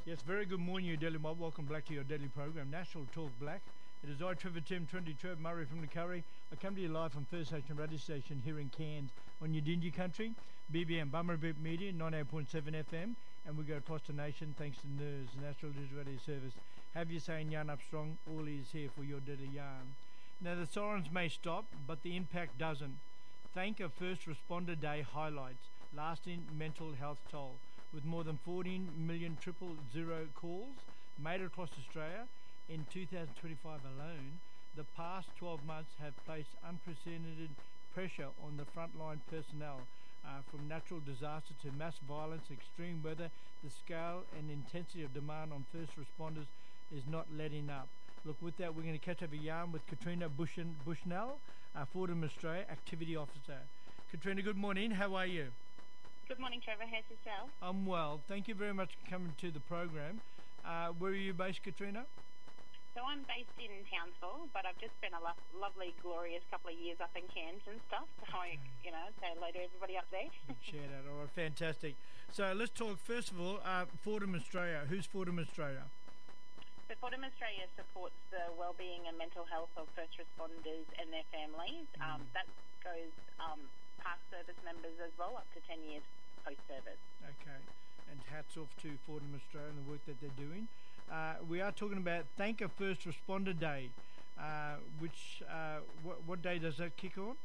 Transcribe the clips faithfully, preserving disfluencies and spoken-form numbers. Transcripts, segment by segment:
Yes, very good morning, you Daily Mob. Welcome back to your daily program, National Talk Black. It is I, Trevor Tim, twenty Trevor Murray from the Curry. I come to you live from First Nation Radio Station here in Cairns on your Dingy Country, B B M Bummer Boot Media, ninety-eight point seven F M, and we go across the nation thanks to N E R S, National Digital Radio Service. Have you saying yarn up strong, all is here for your daily yarn. Now the sirens may stop, but the impact doesn't. Thank a First Responder Day highlights lasting mental health toll, with more than fourteen million triple zero calls made across Australia in two thousand twenty-five alone. The past twelve months have placed unprecedented pressure on the frontline personnel, uh, from natural disaster to mass violence, extreme weather. The scale and intensity of demand on first responders is not letting up. Look, with that, we're going to catch up a yarn with Katrina Bushen, Bushnell, uh, Fordham Australia Activity Officer. Katrina, good morning. How are you? Good morning, Trevor. How's yourself? I'm well. Thank you very much for coming to the program. Uh, where are you based, Katrina? So I'm based in Townsville, but I've just spent a lo- lovely, glorious couple of years up in Cairns and stuff. So Okay. I, you know, say hello to everybody up there. Big shout out. All right, fantastic. So let's talk, first of all, uh, Fordham Australia. Who's Fordham Australia? So Fordham Australia supports the wellbeing and mental health of first responders and their families. Mm. Um, that goes um, past service members as well, up to ten years post-service. Okay. And hats off to Fordham Australia and the work that they're doing. Uh, we are talking about Thank a First Responder Day, uh, which, uh, what, what day does that kick on?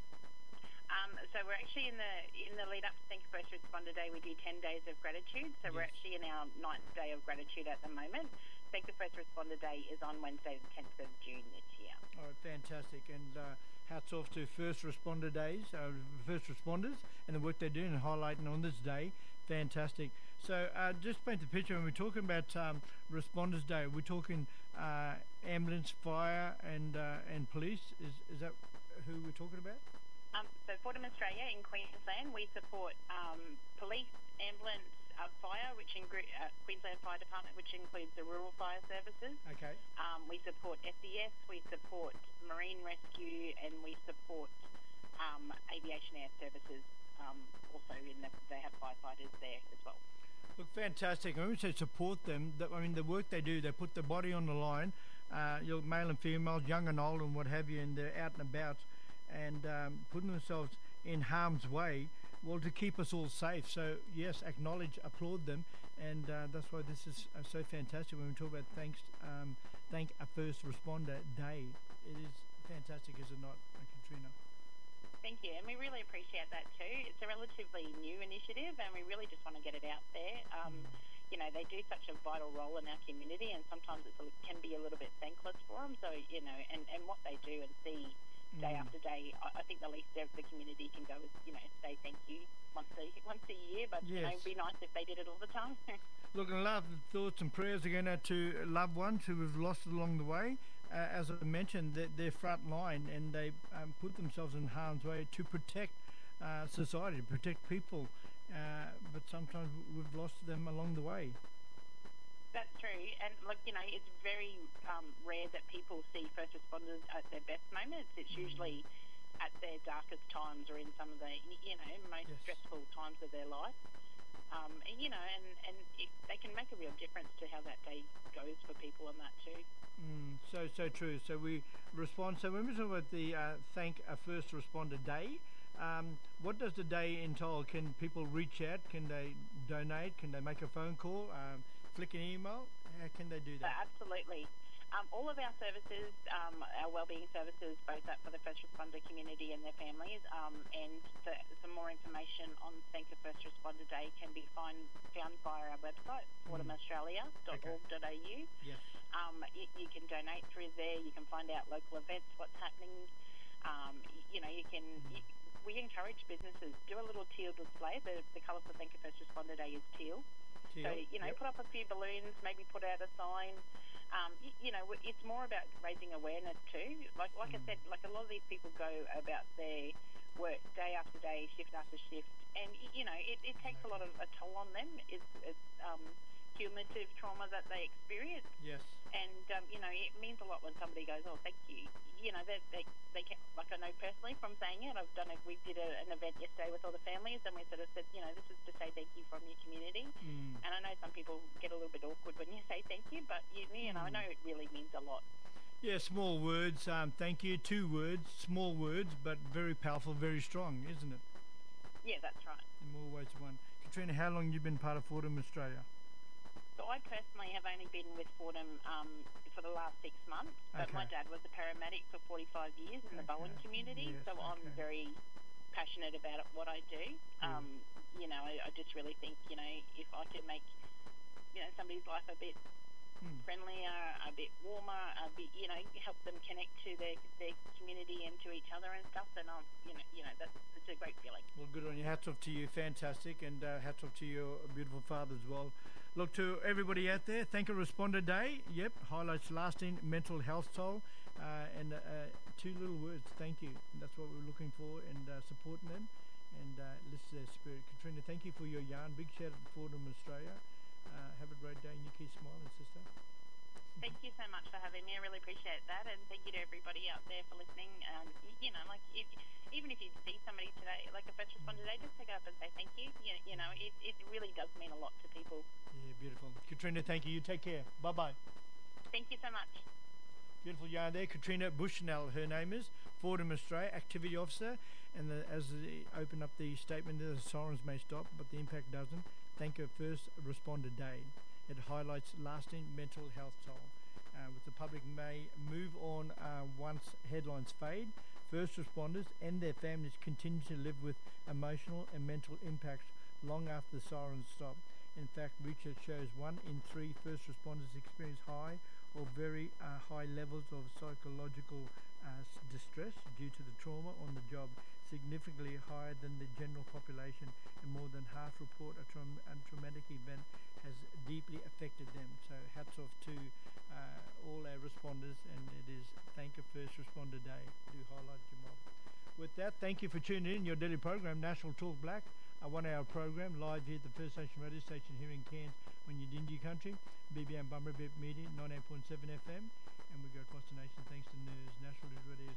Um, so we're actually in the in the lead up to Think First Responder Day. We do ten days of gratitude. So we're Yes. actually in our ninth day of gratitude at the moment. Think the First Responder Day is on Wednesday, the tenth of June this year. All right, fantastic. And uh, hats off to First Responder Days, uh, first responders, and the work they're doing and highlighting on this day. Fantastic. So uh, just paint the picture. When we're talking about um, Responders Day, we're talking uh, ambulance, fire, and uh, and police. Is is that who we're talking about? Um, so Fordham Australia in Queensland, we support um, police, ambulance, uh, fire, which ingre- uh, Queensland Fire Department, which includes the rural fire services. Okay. Um, we support S E S, we support marine rescue, and we support um, aviation air services. Um, also, in the, they have firefighters there as well. Look, fantastic. When we say support them, that, I mean, the work they do, they put the body on the line, uh, you know, male and females, young and old, and what have you, and they're out and about and um, putting themselves in harm's way, well, to keep us all safe. So, yes, acknowledge, applaud them, and uh, that's why this is uh, so fantastic when we talk about thanks, um, Thank a First Responder Day. It is fantastic, is it not, uh, Katrina? Thank you, and we really appreciate that too. It's a relatively new initiative, and we really just want to get it out there. Um, Mm. You know, they do such a vital role in our community, and sometimes it can be a little bit thankless for them. So, you know, and, and what they do and see day Mm. after day, I, I think the least the community can go is, you know, say thank you once a once a year. But you know, Yes. it'd be nice if they did it all the time. Look, and love, thoughts and prayers are going out to loved ones who have lost along the way. Uh, as I mentioned, they're, they're front line, and they um, put themselves in harm's way to protect uh, society, to protect people. Uh, but sometimes we've lost them along the way. That's true, and look, you know, it's very um, rare that people see first responders at their best moments. It's usually at their darkest times or in some of the, y- you know, most Yes. stressful times of their life. Um, and, you know, and, and it, they can make a real difference to how that day goes for people on that too. Mm, so, so true. So we respond. So when we talk about the uh, Thank a First Responder Day, um, what does the day entail? Can people reach out? Can they donate? Can they make a phone call? Um, flick an email? How can they do So that? absolutely. Um, all of our services, um, our wellbeing services, both that for the first responder community and their families, um, and the, some more information on Thank a First Responder Day can be find, found via our website, fordham australia dot org dot a u. Yes. Um, you, you can donate through there. You can find out local events, what's happening. Um, you, you know, you can. You, we encourage businesses do a little teal display. The, the colour for Thank a First Responder Day is teal. So, Teal. you know, Yep. put up a few balloons, maybe put out a sign. Um, you, you know, it's more about raising awareness too. Like like Mm. I said, like a lot of these people go about their work day after day, shift after shift, and y- you know, it, it takes a lot of a toll on them. It's, it's um, cumulative trauma that they experience, Yes. and um, you know, it means a lot when somebody goes, "Oh, thank you." You know, they they they can, like I know personally from saying it. I've done it. We did a, an event yesterday with all the families, and we sort of said, you know, this is to say thank you from your community. Mm. And I know some people people get a little bit awkward when you say thank you, but you, you know, I know it really means a lot. Yeah, small words. Um, thank you. Two words, small words, but very powerful, very strong, isn't it? Yeah, that's right. In more ways than one. Katrina, how long have you been part of Fordham Australia? So I personally have only been with Fordham um, for the last six months, but Okay. my dad was a paramedic for forty-five years in the Okay. Bowen community, Yes, so I'm okay. very passionate about what I do. Um, you know, I, I just really think, you know, if I could make, you know, somebody's life a bit Hmm. friendlier, a bit warmer, a bit, you know, help them connect to their, their community and to each other and stuff, then I'm, you know, you know, that's it's a great feeling. Well, good on you. Hats off to you. Fantastic. And uh, hats off to your beautiful father as well. Look, to everybody out there, Thank a Responder Day. Yep, highlights lasting mental health toll. Uh, and uh, two little words, thank you. And that's what we're looking for, and uh, supporting them. And uh, lift their spirit. Katrina, thank you for your yarn. Big shout out to Fordham Australia. Uh, have a great day, and you keep smiling, sister. Thank you so much for having me. I really appreciate that, and thank you to everybody out there for listening. Um, y- you know, like if, even if you see somebody today, like a first responder today, just pick up and say thank you. You, you know, it, it really does mean a lot to people. Yeah, beautiful. Katrina, thank you. You take care. Bye-bye. Thank you so much. Beautiful yarn there. Katrina Bushnell, her name is, Fordham Australia, Activity Officer. And the, as they open up the statement, the sirens may stop, but the impact doesn't. Thank you, First Responder Day. It highlights lasting mental health toll. Uh, with the public may move on uh, once headlines fade, first responders and their families continue to live with emotional and mental impacts long after the sirens stop. In fact, research shows one in three first responders experience high or very uh, high levels of psychological uh, s- distress due to the trauma on the job, significantly higher than the general population, and more than half report a, traum- a traumatic event has deeply affected them. So hats off to uh, all our responders, and it is Thank a First Responder Day. Do highlight your mob. With that, thank you for tuning in your daily program, National Talk Black, a one-hour program live here at the First Nation radio station here in Cairns on Yidinji country, B B M Bumberbip Media, ninety-eight point seven F M, and we go across the nation thanks to N E R S, National News Radio